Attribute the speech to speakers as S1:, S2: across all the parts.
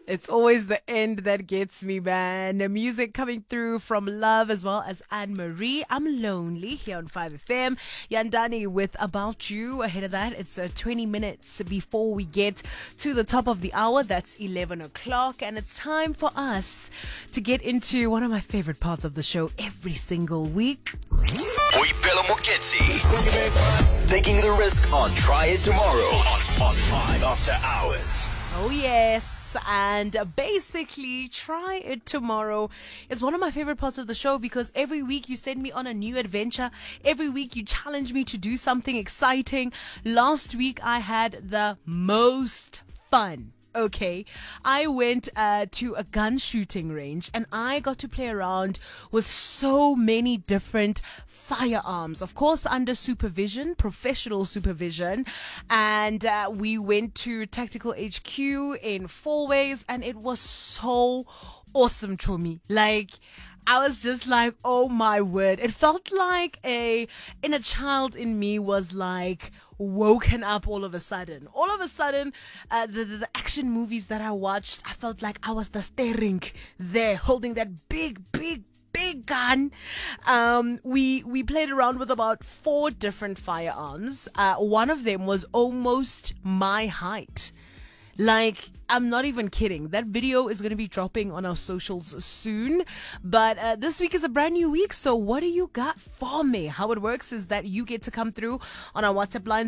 S1: It's always the end that gets me, man. The music coming through from Love as well as Anne-Marie. I'm Lonely here on 5FM. Yandani with About You. Ahead of that, it's 20 minutes before we get to the top of the hour. That's 11 o'clock. And it's time for us to get into one of my favorite parts of the show every single week.
S2: Boipelo Moketsi. Taking the risk on Try It Tomorrow on 5 After Hours.
S1: Oh, yes. And basically, Try It Tomorrow is one of my favorite parts of the show because every week you send me on a new adventure. Every week you challenge me to do something exciting. Last week I had the most fun. Okay, I went to a gun shooting range and I got to play around with so many different firearms, of course under supervision, professional supervision, and we went to Tactical HQ in Fourways and it was so awesome to me. Like, I was just like, oh my word. It felt like a inner child in me was like woken up all of a sudden. All of a sudden, the action movies that I watched, I felt like I was the steering there, holding that big gun. We played around with about 4 different firearms. One of them was almost my height. Like, I'm not even kidding. That video is going to be dropping on our socials soon. But this week is a brand new week. So what do you got for me? How it works is that you get to come through on our WhatsApp line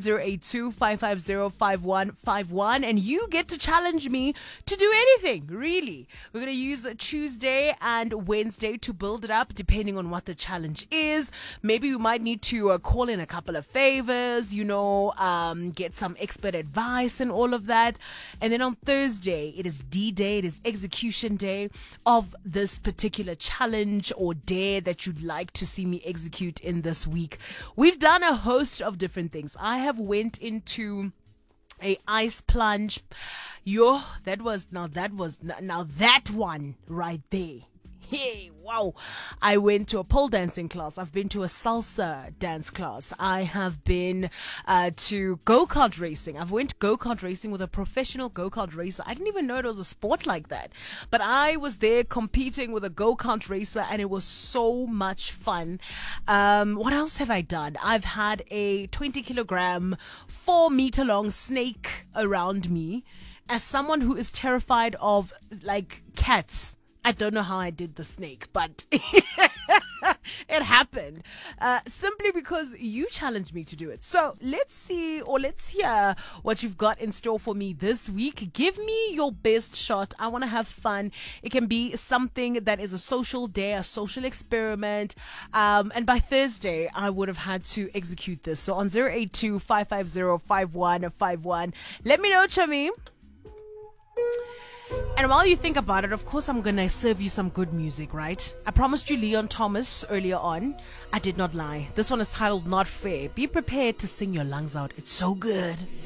S1: 082-550-5151. And you get to challenge me to do anything, really. We're going to use Tuesday and Wednesday to build it up depending on what the challenge is. Maybe we might need to call in a couple of favors, get some expert advice and all of that. And then on Thursday, it is D-Day, it is execution day of this particular challenge or dare that you'd like to see me execute in this week. We've done a host of different things. I have went into a ice plunge. That one right there. Hey, wow. I went to a pole dancing class. I've been to a salsa dance class. I have been to go-kart racing. I've went go-kart racing with a professional go-kart racer. I didn't even know it was a sport like that. But I was there competing with a go-kart racer and it was so much fun. What else have I done? I've had a 20-kilogram, 4-meter long snake around me. As someone who is terrified of, like, cats, I don't know how I did the snake, but it happened simply because you challenged me to do it. So let's hear what you've got in store for me this week. Give me your best shot. I want to have fun. It can be something that is a social dare, a social experiment. And by Thursday, I would have had to execute this. So on 082-550-5151, let me know, Chami. And while you think about it, of course, I'm going to serve you some good music, right? I promised you Leon Thomas earlier on. I did not lie. This one is titled Not Fair. Be prepared to sing your lungs out. It's so good.